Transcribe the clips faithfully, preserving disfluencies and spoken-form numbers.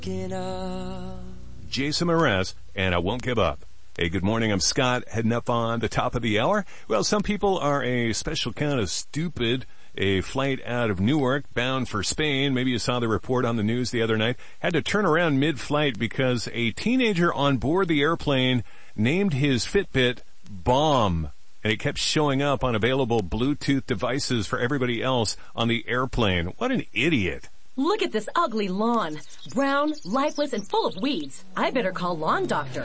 Jason Mraz, and I Won't Give Up. Hey, good morning. I'm Scott, heading up on the top of the hour. Well, some people are a special kind of stupid. A flight out of Newark bound for Spain, maybe you saw the report on the news the other night, had to turn around mid-flight because a teenager on board the airplane named his Fitbit Bomb. And it kept showing up on available Bluetooth devices for everybody else on the airplane. What an idiot. Look at this ugly lawn. Brown, lifeless, and full of weeds. I better call Lawn Doctor.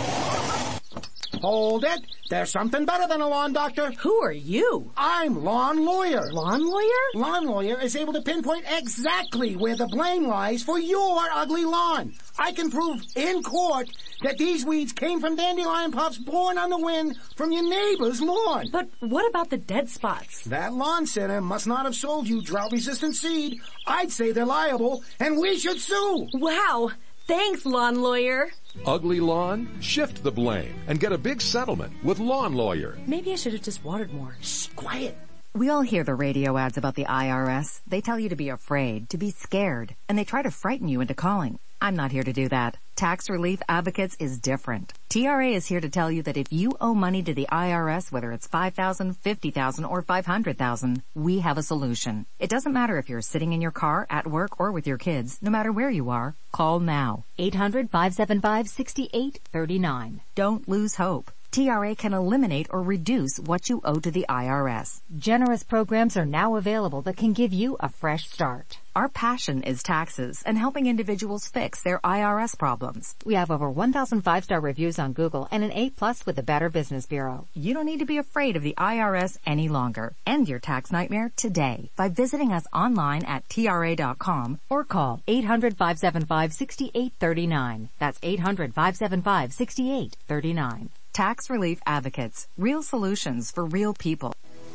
Hold it. There's something better than a lawn doctor. Who are you? I'm Lawn Lawyer. Lawn Lawyer? Lawn Lawyer is able to pinpoint exactly where the blame lies for your ugly lawn. I can prove in court that these weeds came from dandelion puffs born on the wind from your neighbor's lawn. But what about the dead spots? That lawn center must not have sold you drought-resistant seed. I'd say they're liable, and we should sue. Wow. Thanks, Lawn Lawyer. Ugly lawn? Shift the blame and get a big settlement with Lawn Lawyer. Maybe I should have just watered more. Shh, quiet. We all hear the radio ads about the I R S. They tell you to be afraid, to be scared, and they try to frighten you into calling. I'm not here to do that. Tax Relief Advocates is different. T R A is here to tell you that if you owe money to the I R S, whether it's five thousand dollars, fifty thousand dollars, or five hundred thousand dollars, we have a solution. It doesn't matter if you're sitting in your car, at work, or with your kids. No matter where you are, call now. eight hundred, five seven five, six eight three nine. Don't lose hope. T R A can eliminate or reduce what you owe to the I R S. Generous programs are now available that can give you a fresh start. Our passion is taxes and helping individuals fix their I R S problems. We have over one thousand five-star reviews on Google and an A plus with the Better Business Bureau. You don't need to be afraid of the I R S any longer. End your tax nightmare today by visiting us online at T R A dot com or call eight hundred, five seven five, six eight three nine. That's eight hundred, five seven five, six eight three nine. Tax Relief Advocates. Real solutions for real people.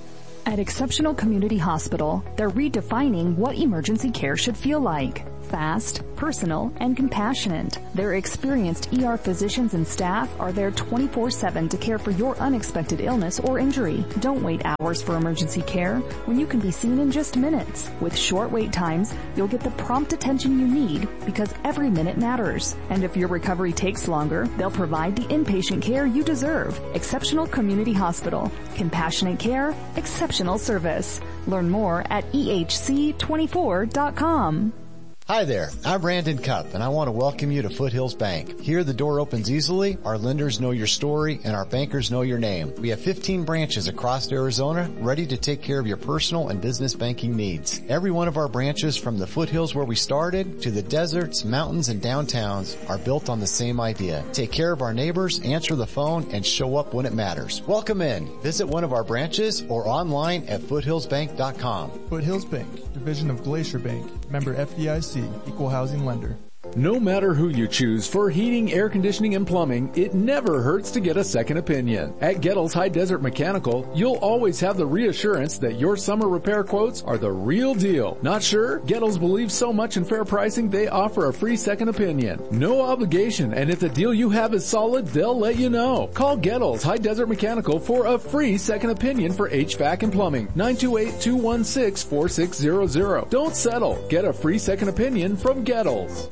At Exceptional Community Hospital, they're redefining what emergency care should feel like. Fast, personal, and compassionate. Their experienced E R physicians and staff are there twenty-four seven to care for your unexpected illness or injury. Don't wait hours for emergency care when you can be seen in just minutes. With short wait times, you'll get the prompt attention you need because every minute matters. And if your recovery takes longer, they'll provide the inpatient care you deserve. Exceptional Community Hospital. Compassionate care, exceptional service. Learn more at E H C twenty-four dot com. Hi there, I'm Brandon Cupp, and I want to welcome you to Foothills Bank. Here the door opens easily, our lenders know your story, and our bankers know your name. We have fifteen branches across Arizona ready to take care of your personal and business banking needs. Every one of our branches, from the foothills where we started to the deserts, mountains, and downtowns, are built on the same idea. Take care of our neighbors, answer the phone, and show up when it matters. Welcome in. Visit one of our branches or online at foothills bank dot com. Foothills Bank, division of Glacier Bank, member F D I C. Equal housing lender. No matter who you choose for heating, air conditioning, and plumbing, it never hurts to get a second opinion. At Gettles High Desert Mechanical, you'll always have the reassurance that your summer repair quotes are the real deal. Not sure? Gettles believes so much in fair pricing, they offer a free second opinion. No obligation, and if the deal you have is solid, they'll let you know. Call Gettles High Desert Mechanical for a free second opinion for H V A C and plumbing. nine two eight, two one six, four six zero zero. Don't settle. Get a free second opinion from Gettles.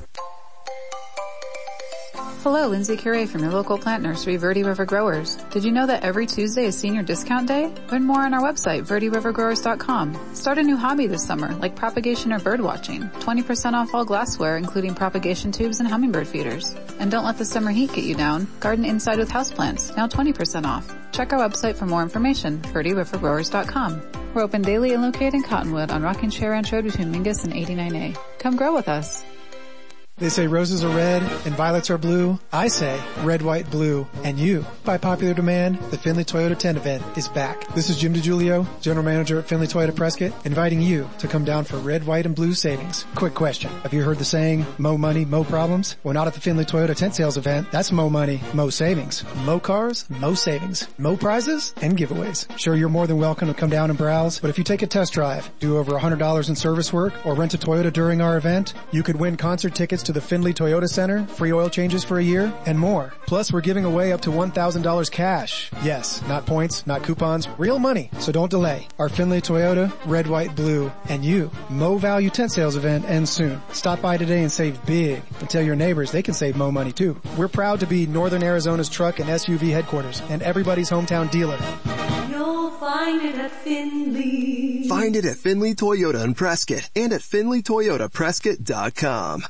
Hello, Lindsay Curie from your local plant nursery, Verde River Growers. Did you know that every Tuesday is senior discount day? Learn more on our website, verde river growers dot com. Start a new hobby this summer, like propagation or bird watching. twenty percent off all glassware, including propagation tubes and hummingbird feeders. And don't let the summer heat get you down. Garden inside with houseplants, now twenty percent off. Check our website for more information, verde river growers dot com. We're open daily and located in Cottonwood on Rocking Chair Ranch Road between Mingus and eighty-nine A. Come grow with us. They say roses are red and violets are blue. I say red, white, blue, and you. By popular demand, the Findlay Toyota ten event is back. This is Jim DiGiulio, General Manager at Findlay Toyota Prescott, inviting you to come down for red, white, and blue savings. Quick question. Have you heard the saying, mo money, mo problems? Well, not at the Findlay Toyota tent sales event. That's mo money, mo savings. Mo cars, mo savings. Mo prizes, and giveaways. Sure, you're more than welcome to come down and browse, but if you take a test drive, do over one hundred dollars in service work, or rent a Toyota during our event, you could win concert tickets to to the Findlay Toyota Center, free oil changes for a year, and more. Plus, we're giving away up to one thousand dollars cash. Yes, not points, not coupons, real money. So don't delay. Our Findlay Toyota, red, white, blue, and you. Mo Value tent sales event ends soon. Stop by today and save big. And tell your neighbors they can save Mo money too. We're proud to be Northern Arizona's truck and S U V headquarters and everybody's hometown dealer. You'll find it at Findlay. Find it at Findlay Toyota in Prescott and at Findlay Toyota Prescott dot com.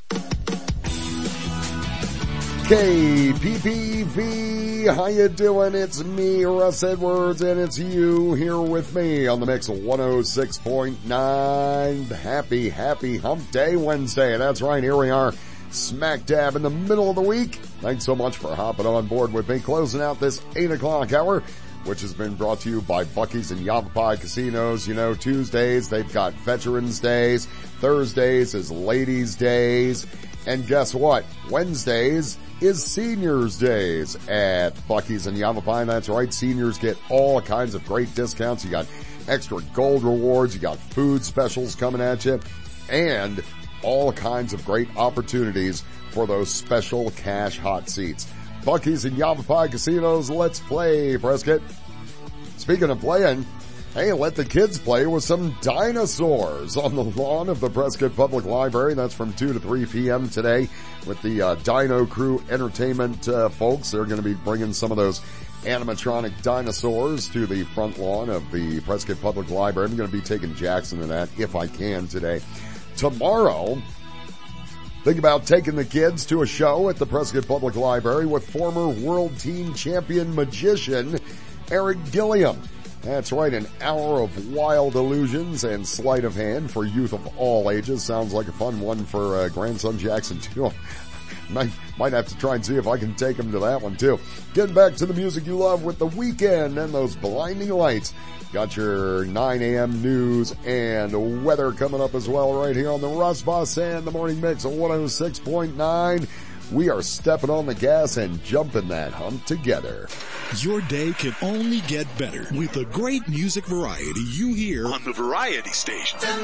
K P P V, how you doing? It's me, Russ Edwards, and it's you here with me on the mix of one oh six point nine. Happy, happy Hump Day Wednesday. That's right, here we are, smack dab in the middle of the week. Thanks so much for hopping on board with me, closing out this eight o'clock hour, which has been brought to you by Buc-ee's and Yavapai Casinos. You know, Tuesdays, they've got Veterans Days. Thursdays is Ladies Days. And guess what? Wednesdays is Seniors Days at Buc-ee's and Yavapai. That's right. Seniors get all kinds of great discounts. You got extra gold rewards. You got food specials coming at you and all kinds of great opportunities for those special cash hot seats. Buc-ee's and Yavapai Casinos, let's play, Prescott. Speaking of playing, hey, let the kids play with some dinosaurs on the lawn of the Prescott Public Library. That's from two to three p.m. today with the uh, Dino Crew Entertainment uh, folks. They're going to be bringing some of those animatronic dinosaurs to the front lawn of the Prescott Public Library. I'm going to be taking Jackson to that if I can today. Tomorrow, think about taking the kids to a show at the Prescott Public Library with former World Team Champion magician Eric Gilliam. That's right, an hour of wild illusions and sleight of hand for youth of all ages. Sounds like a fun one for uh, grandson Jackson too. might, might have to try and see if I can take him to that one too. Getting back to the music you love with The Weeknd and those blinding lights. Got your nine a.m. news and weather coming up as well right here on the Russ Boss and the Morning Mix of one oh six point nine. We are stepping on the gas and jumping that hump together. Your day can only get better with the great music variety you hear on the Variety Station.